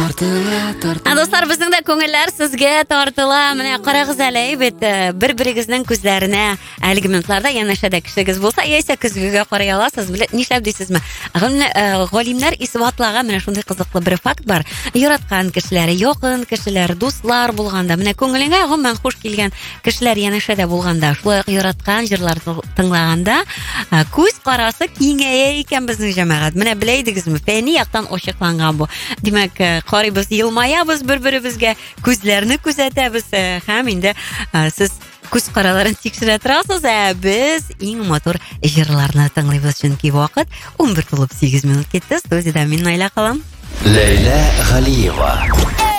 Достар, безнең дә күңелләр сезгә тартыла. Менә карагыз әле, бит бер-берегезнең күзләренә әлеге минутларда янәшәдә кешегез булса, яисә көзгегә карый аласыз. Нишләп дисезме? Галимнәр исбатлаган менә шундый кызыклы бер факт бар. Яраткан кешеләр, якын кешеләр, дуслар булганда, менә күңелеңә гомумән хуш килгән кешеләр янәшәдә булганда, шулай яраткан җырлар тыңлаганда, күз карасы киңәя икән безнең җәмәгать. Менә беләйдегезме? Фәни яктан ачыкланган бу. Димәк, карыйбыз, елмаябыз бер-беребезгә, күзләрне күзәтәбез, һәм инде сез күз караларын тикшерә торасыз, без иң матур җырларны тыңлыйбыз, чөнки вакыт 11:08 кетте. Студиядә мин Найла калам. Ләйлә Галиева.